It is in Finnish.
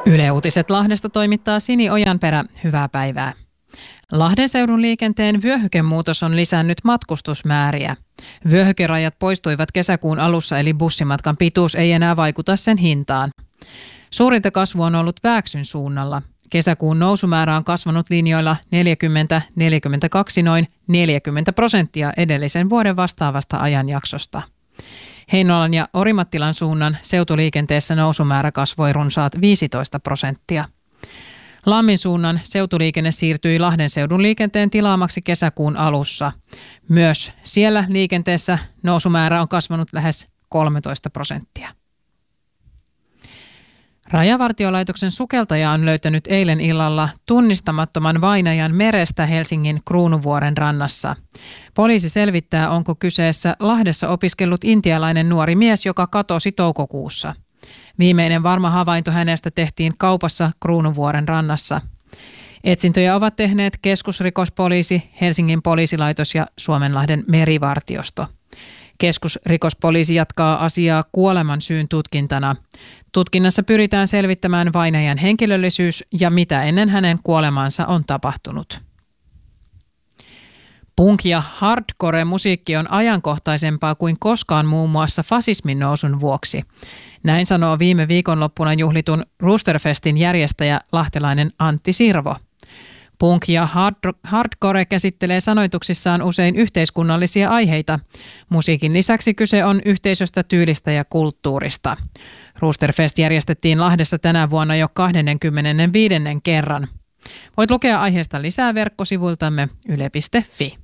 Yle Uutiset Lahdesta toimittaa Sini Ojanperä. Hyvää päivää. Lahden seudun liikenteen vyöhykemuutos on lisännyt matkustusmääriä. Vyöhykerajat poistuivat kesäkuun alussa, eli bussimatkan pituus ei enää vaikuta sen hintaan. Suurinta kasvu on ollut Vääksyn suunnalla. Kesäkuun nousumäärä on kasvanut linjoilla 40-42 noin 40% edellisen vuoden vastaavasta ajanjaksosta. Heinolan ja Orimattilan suunnan seutuliikenteessä nousumäärä kasvoi runsaat 15%. Lammin suunnan seutuliikenne siirtyi Lahden seudun liikenteen tilaamaksi kesäkuun alussa. Myös siellä liikenteessä nousumäärä on kasvanut lähes 13%. Rajavartiolaitoksen sukeltaja on löytänyt eilen illalla tunnistamattoman vainajan merestä Helsingin Kruunuvuoren rannassa. Poliisi selvittää, onko kyseessä Lahdessa opiskellut intialainen nuori mies, joka katosi toukokuussa. Viimeinen varma havainto hänestä tehtiin kaupassa Kruunuvuoren rannassa. Etsintöjä ovat tehneet keskusrikospoliisi, Helsingin poliisilaitos ja Suomenlahden merivartiosto. Keskusrikospoliisi jatkaa asiaa kuoleman syyn tutkintana. Tutkinnassa pyritään selvittämään vainajan henkilöllisyys ja mitä ennen hänen kuolemaansa on tapahtunut. Punk- ja hardcore-musiikki on ajankohtaisempaa kuin koskaan muun muassa fasismin nousun vuoksi. Näin sanoo viime viikonloppuna juhlitun Roosterfestin järjestäjä lahtelainen Antti Sirvo. Punk ja hardcore käsittelee sanoituksissaan usein yhteiskunnallisia aiheita. Musiikin lisäksi kyse on yhteisöstä, tyylistä ja kulttuurista. Roosterfest järjestettiin Lahdessa tänä vuonna jo 25. kerran. Voit lukea aiheesta lisää verkkosivuiltamme yle.fi.